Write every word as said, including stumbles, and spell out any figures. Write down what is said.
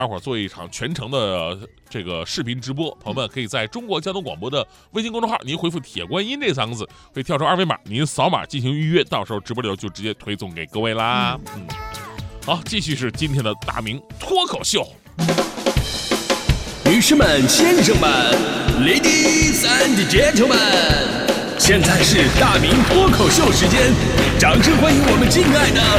二会儿做一场全程的这个视频直播，朋友们可以在中国交通广播的微信公众号，您回复铁观音这三个字，会跳出二维码，您扫码进行预约，到时候直播流就直接推送给各位啦。嗯，好，继续是今天的大明脱口秀。 女士们、先生们 ，Ladies and Gentlemen， 现在是大明脱口秀时间，掌声欢迎我们敬爱的